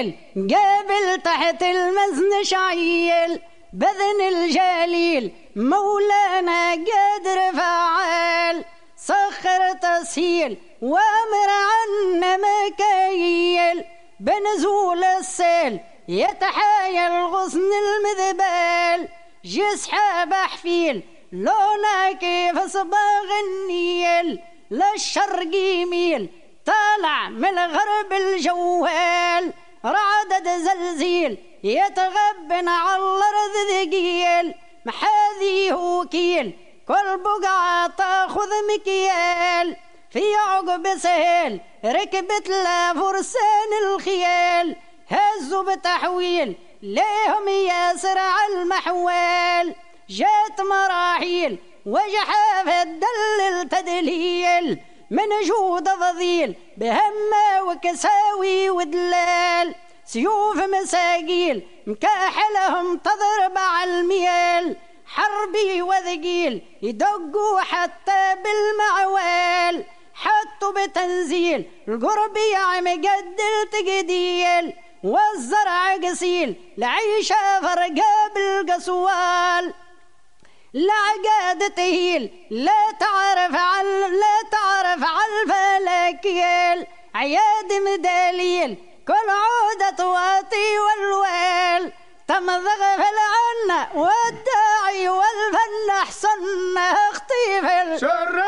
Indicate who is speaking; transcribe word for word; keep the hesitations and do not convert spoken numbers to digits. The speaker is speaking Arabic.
Speaker 1: وسهيل قابل تحت المزن شعيل بذن الجليل مولانا قادر فعال سخر تسهيل وامر عنا مكايل بنزول السيل يتحايل غصن المذبال جسحاب حفيل لونا كيف صباغ النيل للشرق يميل طالع من الغرب الجوال رعدد زلزيل يتغبن على الارض ثقيل محاذيه وكيل كل بقعة تاخذ مكيال في عقب سهيل ركبت لا فرسان الخيال هزوا بتحويل ليهم ياسر على المحوال جات مراحيل وجحاف الدلل تدليل من جود فضيل بهمة وكساوي ودلال سيوف مساقيل مكاحلهم تضرب على الميال حربي وذقيل يدقوا حتى بالمعوال حطوا بتنزيل القرب يعم قدل تقديل والزرع قسيل العيشة فرقا بالقسوال العقاد تهيل لا تعرف عن لا تعرف عن الفلكيل عياد مداليل كل عودة واطي والويل تمضغ في العنة والداعي والفن حصن اختيفل